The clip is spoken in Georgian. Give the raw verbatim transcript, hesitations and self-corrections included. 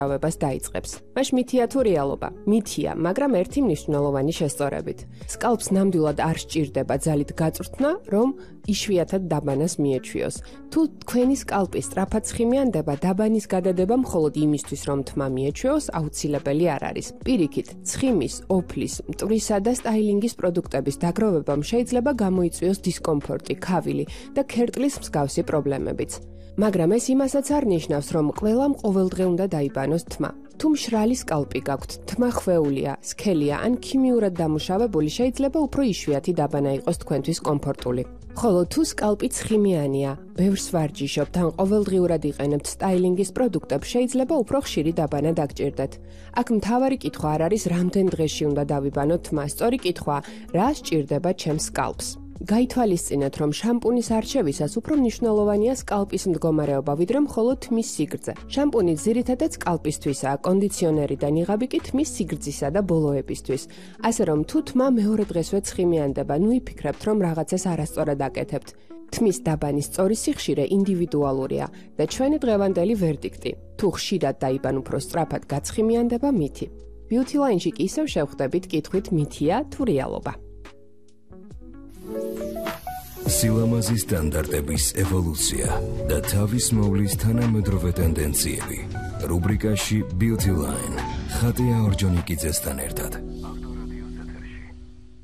აბას დაიწყებს. Маш მითია თუ რეალობა? მითია, მაგრამ ერთი მნიშვნელოვანი შესწორებით. სკალპს ნამდვილად არ სჭირდება ძალით გაწვრთნა, რომ იშვიათად დაბანას მიეჩვიოს. თუ თქვენი სკალპი სწრაფად ცხიმიანდება, დაბანის გადადება მხოლოდ იმისთვის, რომ თმა მიეჩვიოს, აუცილებელი არ არის. პირიქით, ცხიმის, ოფლის, მტვრისა და სტაილინგის პროდუქტების დაგროვებამ შეიძლება გამოიწვიოს დისკომფორტი, ქავილი და ქერტლის მსგავსი პრობლემებიც. მაგრამ ეს იმასაც არ ნიშნავს, რომ ყველამ ყოველდღე უნდა დაიბანოს თმა. თუ მშრალი სკალპი გაქვთ, თმა ხვეულია, სქელია ან ქიმიურად დამუშავებული, შეიძლება უფრო იშვიათი დაბანა იყოს თქვენთვის კომფორტული. ხოლო თუ სკალპი ცხიმიანია, ბევრს ვარჯიშობთ ან ყოველდღიურად იყენებთ სტაილინგის პროდუქტებს, შეიძლება უფრო ხშირი დაბანა დაგჭირდეთ. აქ მთავარი კითხვა არ არის, რამდენ დღეში უნდა დავიბანოთ თმა, სწორი კითხვაა, რა სჭირდება ჩემს სკალპს. გაითვალისწინეთ, რომ შამპუნის არჩევისას უფრო მნიშვნელოვანია სკალპის მდგომარეობა, ვიდრე მხოლოდ თმის სიგრძე. შამპუნი ძირითადად სკალპისთვისაა, კონდიციონერი და ნიღაბი კი თმის სიგრძისა და ბოლოებისთვის. ასე რომ, თუ თმა მეორე დღესვე ცხიმიანდება, ნუ იფიქრებთ, რომ რაღაცას არასწორად აკეთებთ. თმის დაბანის სწორი სიხშირე ინდივიდუალურია და ჩვენი დღევანდელი ვერდიქტი. თუ ხშირად დაიბან უფრო სწრაფად გაცხიმიანდება მითი. Beauty Line-ში კი ისევ შევხვდებით კითხვით მითია თუ რეალობა. სილამაზის სტანდარტების ევოლუცია და თავის მოვლის თანამედროვე ტენდენციები. რუბრიკაში Beauty Line ხატია ორჯონიკიძესთან ერთად.